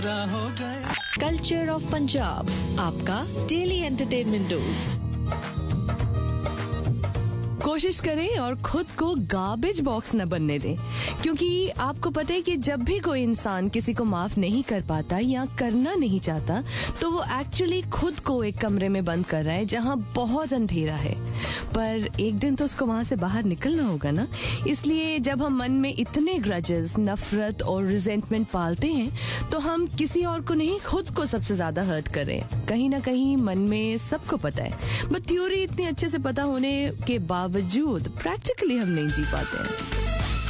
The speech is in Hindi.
कल्चर ऑफ पंजाब, आपका डेली एंटरटेनमेंट डोज। कोशिश करें और खुद को गार्बेज बॉक्स न बनने दें, क्योंकि आपको पता है कि जब भी कोई इंसान किसी को माफ नहीं कर पाता या करना नहीं चाहता, तो वो एक्चुअली खुद को एक कमरे में बंद कर रहा है जहां बहुत अंधेरा है। पर एक दिन तो उसको वहां से बाहर निकलना होगा ना। इसलिए जब हम मन में इतने ग्रजेस, नफरत और रिजेंटमेंट पालते हैं, तो हम किसी और को नहीं, खुद को सबसे ज्यादा हर्ट करें। कहीं ना कहीं मन में सबको पता है, बट थ्योरी इतनी अच्छे से पता होने के बावजूद प्रैक्टिकली हम नहीं जी पाते हैं।